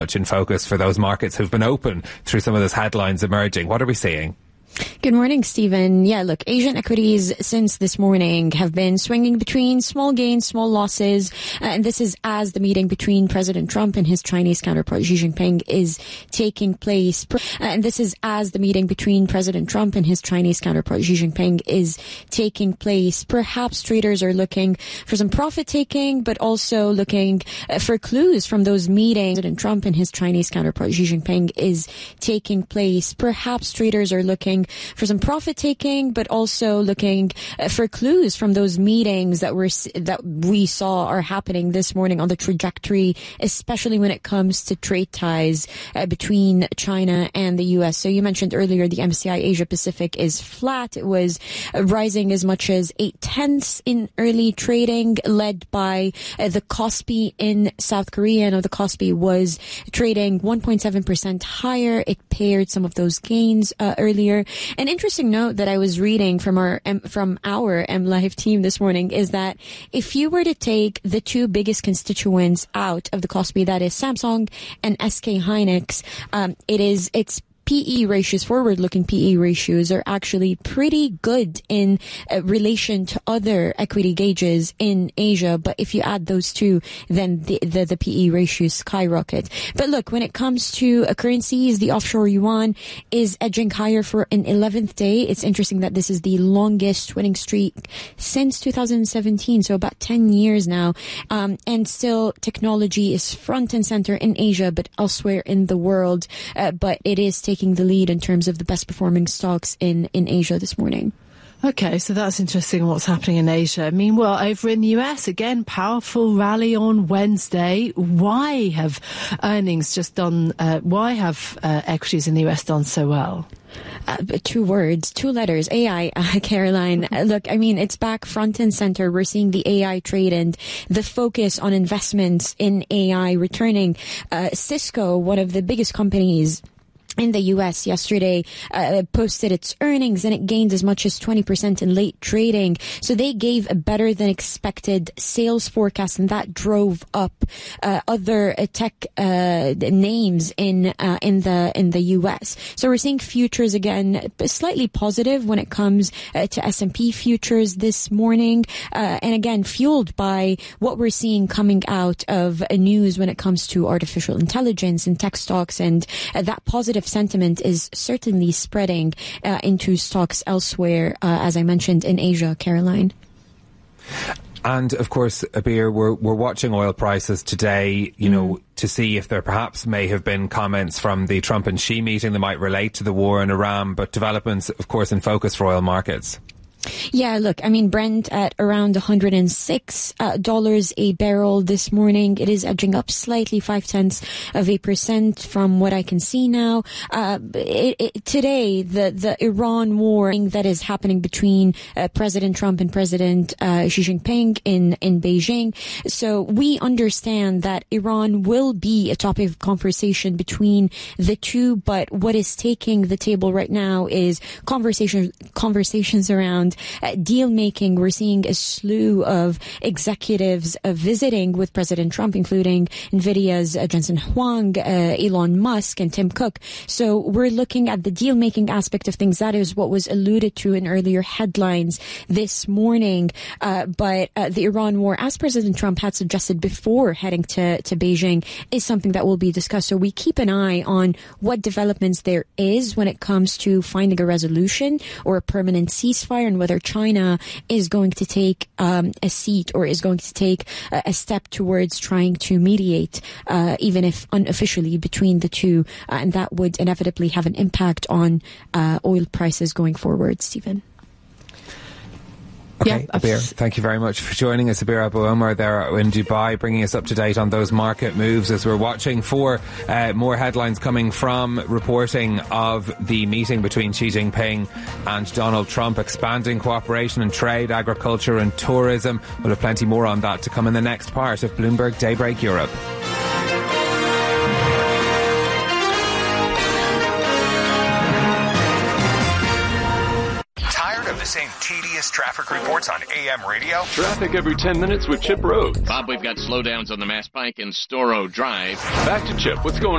much in focus for those markets who've been open through some of those headlines emerging. What are we seeing? Good morning, Stephen. Yeah, look, Asian equities since this morning have been swinging between small gains, small losses. And this is as the meeting between President Trump and his Chinese counterpart Xi Jinping is taking place. And this is as the meeting between President Trump and his Chinese counterpart Xi Jinping is taking place. Perhaps traders are looking for some profit taking, but also looking for clues from those meetings. President Trump and his Chinese counterpart Xi Jinping is taking place. Perhaps traders are looking for some profit taking, but also looking for clues from those meetings that we saw are happening this morning on the trajectory, especially when it comes to trade ties between China and the U.S. So you mentioned earlier the MSCI Asia Pacific is flat. It was rising as much as 0.8 in early trading, led by the Kospi in South Korea. Now the Kospi was trading 1.7% higher. It paired some of those gains earlier. An interesting note that I was reading from our MLive team this morning is that if you were to take the two biggest constituents out of the Kospi, that is Samsung and SK Hynix, it's PE ratios, forward-looking PE ratios are actually pretty good in relation to other equity gauges in Asia. But if you add those two, then the PE ratios skyrocket. But look, when it comes to currencies, the offshore yuan is edging higher for an 11th day. It's interesting that this is the longest winning streak since 2017, so about 10 years now. And still, technology is front and center in Asia, but elsewhere in the world. But it is taking the lead in terms of the best performing stocks in Asia this morning. Okay, so that's interesting what's happening in Asia. Meanwhile, over in the US, again, powerful rally on Wednesday. Why have earnings just done, why have equities in the US done so well? Two words, two letters, AI, Caroline. Look, I mean, it's back front and center. We're seeing the AI trade and the focus on investments in AI returning. Cisco, one of the biggest companies in the U.S. yesterday, posted its earnings and it gained as much as 20% in late trading. So they gave a better than expected sales forecast, and that drove up other tech names in the U.S. So we're seeing futures again slightly positive when it comes to S&P futures this morning, and again fueled by what we're seeing coming out of news when it comes to artificial intelligence and tech stocks, and that positive sentiment is certainly spreading into stocks elsewhere, as I mentioned, in Asia, Caroline. And of course, Abir, we're watching oil prices today, you know, to see if there perhaps may have been comments from the Trump and Xi meeting that might relate to the war in Iran, but developments, of course, in focus for oil markets. Yeah, look, I mean, Brent at around $106 a barrel this morning. It is edging up slightly, 0.5% from what I can see now. Today, the Iran war that is happening between President Trump and President Xi Jinping in Beijing. So we understand that Iran will be a topic of conversation between the two, but what is taking the table right now is conversations around deal making. We're seeing a slew of executives visiting with President Trump, including NVIDIA's Jensen Huang, Elon Musk, and Tim Cook. So we're looking at the deal making aspect of things. That is what was alluded to in earlier headlines this morning. But the Iran war, as President Trump had suggested before heading to Beijing, is something that will be discussed. So we keep an eye on what developments there is when it comes to finding a resolution or a permanent ceasefire, and whether China is going to take a seat or is going to take a step towards trying to mediate, even if unofficially, between the two. And that would inevitably have an impact on oil prices going forward, Stephen. Okay, Abir, thank you very much for joining us. Abir Abu Omar there in Dubai, bringing us up to date on those market moves as we're watching for more headlines coming from reporting of the meeting between Xi Jinping and Donald Trump, expanding cooperation in trade, agriculture and tourism. We'll have plenty more on that to come in the next part of Bloomberg Daybreak Europe. The same tedious traffic reports on AM radio? Traffic every 10 minutes with Chip Rhodes. Bob, we've got slowdowns on the Mass Pike and Storrow Drive. Back to Chip. What's going on?